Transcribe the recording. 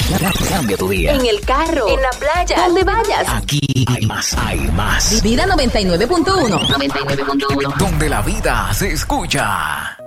Cambia tu día. En el carro, en la playa, donde vayas. Aquí hay más. Vida 99.1. Donde la vida se escucha.